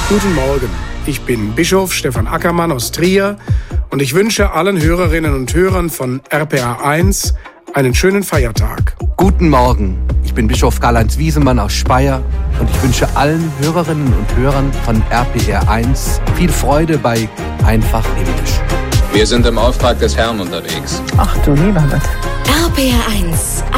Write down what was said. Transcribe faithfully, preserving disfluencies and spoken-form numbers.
Guten Morgen, ich bin Bischof Stefan Ackermann aus Trier und ich wünsche allen Hörerinnen und Hörern von R P R eins einen schönen Feiertag. Guten Morgen, ich bin Bischof Karl-Heinz Wiesemann aus Speyer und ich wünsche allen Hörerinnen und Hörern von R P R eins viel Freude bei Einfach Himmlisch. Wir sind im Auftrag des Herrn unterwegs. Ach du lieber Gott. R P R eins,